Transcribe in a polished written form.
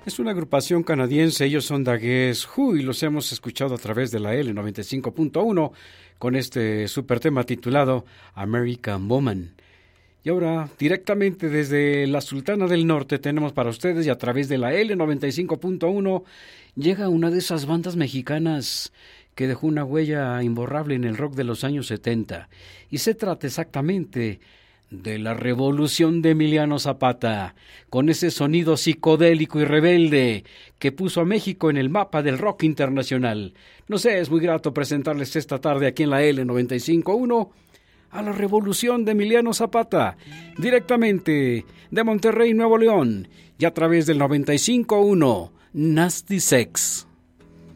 Es una agrupación canadiense, ellos son The Guess Who y los hemos escuchado a través de la L95.1 con este super tema titulado American Woman. Y ahora, directamente desde la Sultana del Norte tenemos para ustedes y a través de la L95.1 llega una de esas bandas mexicanas que dejó una huella imborrable en el rock de los años 70. Y se trata exactamente de la revolución de Emiliano Zapata, con ese sonido psicodélico y rebelde que puso a México en el mapa del rock internacional. No sé, es muy grato presentarles esta tarde aquí en la L95.1 a la revolución de Emiliano Zapata, directamente de Monterrey, Nuevo León, y a través del 95.1 Nasty Sex.